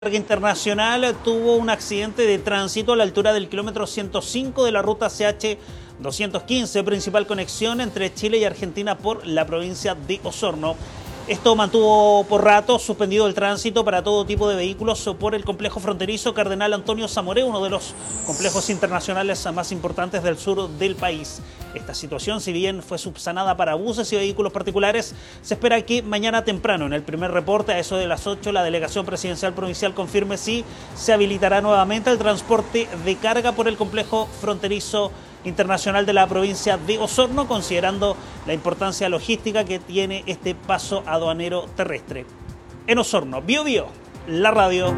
Internacional tuvo un accidente de tránsito a la altura del kilómetro 105 de la ruta CH 215, principal conexión entre Chile y Argentina por la provincia de Osorno. Esto mantuvo por rato suspendido el tránsito para todo tipo de vehículos por el complejo fronterizo Cardenal Antonio Zamoré, uno de los complejos internacionales más importantes del sur del país. Esta situación, si bien fue subsanada para buses y vehículos particulares, se espera que mañana temprano, en el primer reporte, a eso de las 8, la Delegación Presidencial Provincial confirme si se habilitará nuevamente el transporte de carga por el complejo fronterizo internacional de la provincia de Osorno, considerando la importancia logística que tiene este paso aduanero terrestre. En Osorno, Bio Bio, la radio.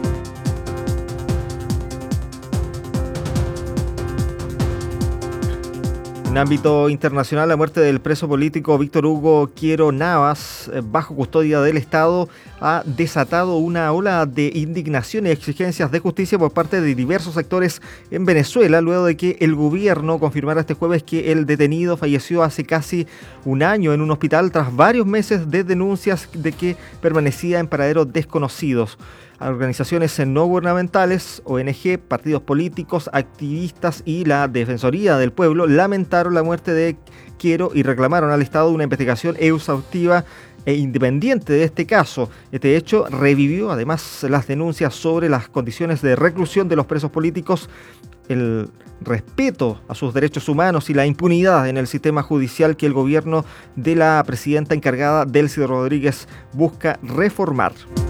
En ámbito internacional, la muerte del preso político Víctor Hugo Quiero Navas, bajo custodia del Estado, ha desatado una ola de indignación y exigencias de justicia por parte de diversos sectores en Venezuela, luego de que el gobierno confirmara este jueves que el detenido falleció hace casi un año en un hospital tras varios meses de denuncias de que permanecía en paraderos desconocidos. Organizaciones no gubernamentales, ONG, partidos políticos, activistas y la Defensoría del Pueblo lamentaron la muerte de Quiero y reclamaron al Estado una investigación exhaustiva e independiente de este caso. Este hecho revivió además las denuncias sobre las condiciones de reclusión de los presos políticos, el respeto a sus derechos humanos y la impunidad en el sistema judicial que el gobierno de la presidenta encargada, Delcy Rodríguez, busca reformar.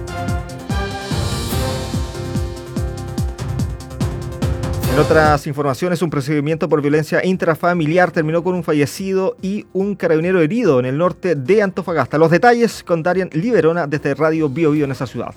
En otras informaciones, un procedimiento por violencia intrafamiliar terminó con un fallecido y un carabinero herido en el norte de Antofagasta. Los detalles con Darian Liberona desde Radio Bio Bio en esa ciudad.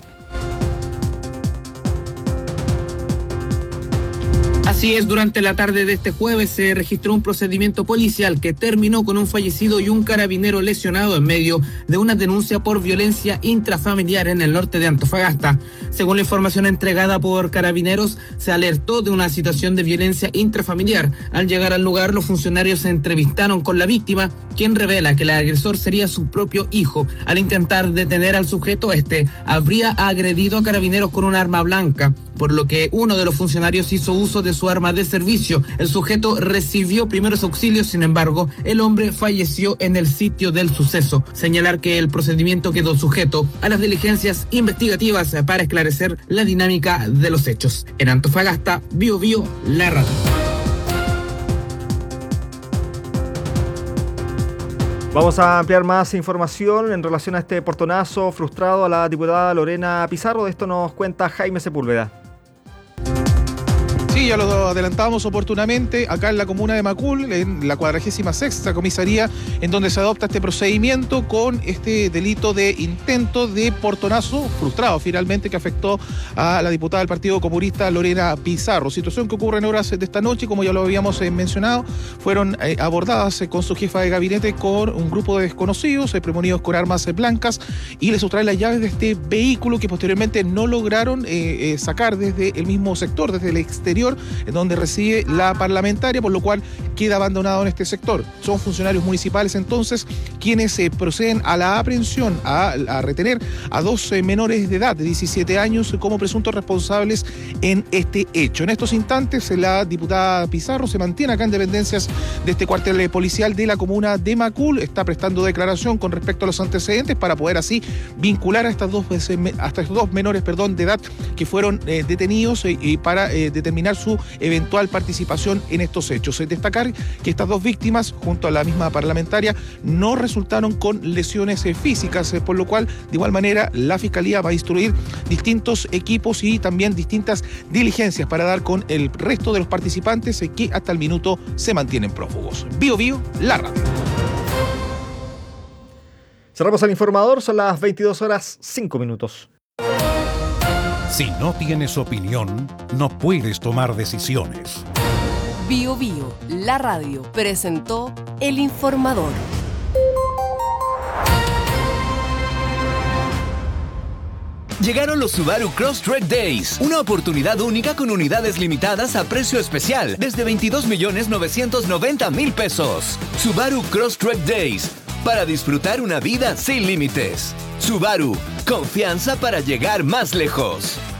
Así es, durante la tarde de este jueves se registró un procedimiento policial que terminó con un fallecido y un carabinero lesionado en medio de una denuncia por violencia intrafamiliar en el norte de Antofagasta. Según la información entregada por Carabineros, se alertó de una situación de violencia intrafamiliar. Al llegar al lugar, los funcionarios se entrevistaron con la víctima, quien revela que el agresor sería su propio hijo. Al intentar detener al sujeto, este habría agredido a Carabineros con un arma blanca, por lo que uno de los funcionarios hizo uso de su arma de servicio. El sujeto recibió primeros auxilios, sin embargo, el hombre falleció en el sitio del suceso. Señalar que el procedimiento quedó sujeto a las diligencias investigativas para esclarecer la dinámica de los hechos. En Antofagasta, Bio Bio, la radio. Vamos a ampliar más información en relación a este portonazo frustrado a la diputada Lorena Pizarro. De esto nos cuenta Jaime Sepúlveda. Sí, ya lo adelantábamos oportunamente, acá en la comuna de Macul, en la 46ª comisaría, en donde se adopta este procedimiento con este delito de intento de portonazo frustrado finalmente que afectó a la diputada del Partido Comunista Lorena Pizarro. Situación que ocurre en horas de esta noche, como ya lo habíamos mencionado, fueron abordadas con su jefa de gabinete con un grupo de desconocidos, premonidos con armas blancas, y le sustraen las llaves de este vehículo que posteriormente no lograron sacar desde el mismo sector, desde el exterior, en donde reside la parlamentaria, por lo cual queda abandonado en este sector. Son funcionarios municipales entonces quienes proceden a la aprehensión, a retener a dos menores de edad de 17 años como presuntos responsables en este hecho. En estos instantes la diputada Pizarro se mantiene acá en dependencias de este cuartel policial de la comuna de Macul, está prestando declaración con respecto a los antecedentes para poder así vincular a estos dos menores de edad que fueron detenidos y para determinar su eventual participación en estos hechos. Destacar que estas dos víctimas, junto a la misma parlamentaria, no resultaron con lesiones físicas, por lo cual, de igual manera, la Fiscalía va a instruir distintos equipos y también distintas diligencias para dar con el resto de los participantes que hasta el minuto se mantienen prófugos. Bio Bio, la radio. Cerramos el informador, son las 22:05. Si no tienes opinión, no puedes tomar decisiones. Bio Bio, la radio, presentó El Informador. Llegaron los Subaru Crosstrek Days, una oportunidad única con unidades limitadas a precio especial desde 22.990.000 pesos. Subaru Crosstrek Days. para disfrutar una vida sin límites. Subaru, confianza para llegar más lejos.